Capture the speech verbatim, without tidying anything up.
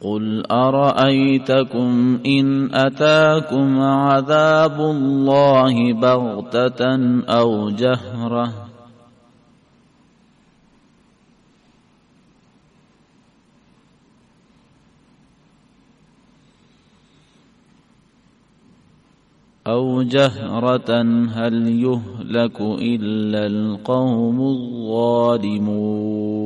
قل أرأيتكم إن أتاكم عذاب الله بغتة أو جهرة أو جهرة هل يهلك إلا القوم الظالمون